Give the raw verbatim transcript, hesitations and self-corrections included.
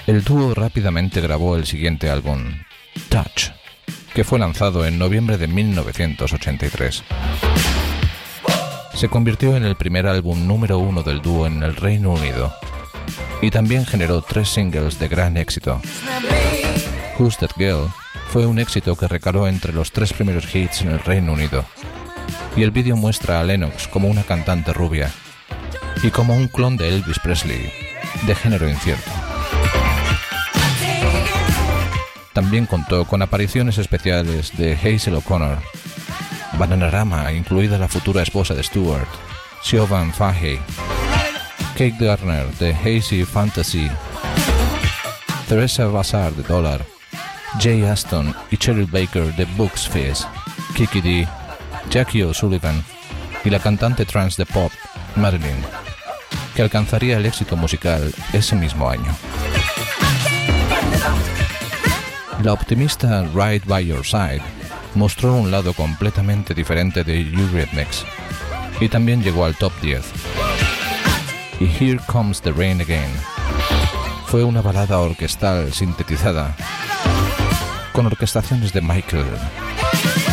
El dúo rápidamente grabó el siguiente álbum, Touch, que fue lanzado en noviembre de mil novecientos ochenta y tres. Se convirtió en el primer álbum número uno del dúo en el Reino Unido y también generó tres singles de gran éxito. Who's That Girl fue un éxito que recaló entre los tres primeros hits en el Reino Unido, y el vídeo muestra a Lennox como una cantante rubia y como un clon de Elvis Presley, de género incierto. También contó con apariciones especiales de Hazel O'Connor, Bananarama, incluida la futura esposa de Stewart, Siobhan Fahey, Kate Garner de Hazy Fantasy, Teresa Bassar de Dollar, Jay Aston y Cheryl Baker de Bucks Fizz, Kiki Dee, Jackie O'Sullivan y la cantante trans de pop, Marilyn, que alcanzaría el éxito musical ese mismo año. La optimista Right By Your Side mostró un lado completamente diferente de Eurythmics y también llegó al top diez. Y Here Comes the Rain Again fue una balada orquestal sintetizada con orquestaciones de Michael.